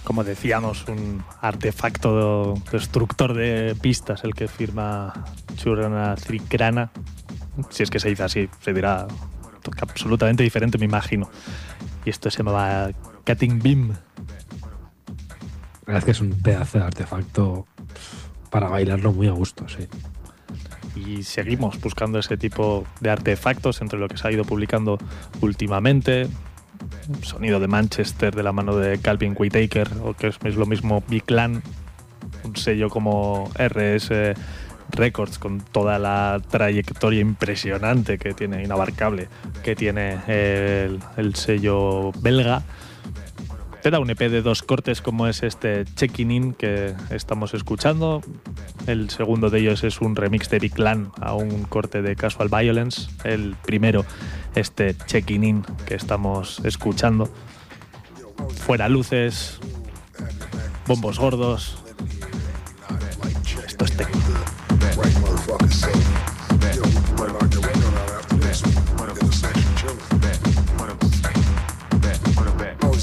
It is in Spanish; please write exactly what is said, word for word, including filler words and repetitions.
como decíamos, un artefacto destructor de pistas, el que firma Churana Trikrana. Si es que se dice así, se dirá absolutamente diferente, me imagino. Y esto se llama Cutting Beam. La verdad es que es un pedazo de artefacto para bailarlo muy a gusto, sí. Y seguimos buscando ese tipo de artefactos entre lo que se ha ido publicando últimamente. Sonido de Manchester de la mano de Calvin Whitaker, o que es lo mismo Big-Lan, un sello como R S Records, con toda la trayectoria impresionante que tiene, inabarcable, que tiene el, el sello belga. Te da un E P de dos cortes como es este Checking In que estamos escuchando. El segundo de ellos es un remix de Big-Lan a un corte de Casual Violence. El primero, este Checking In que estamos escuchando. Fuera luces, bombos gordos. Esto es técnico.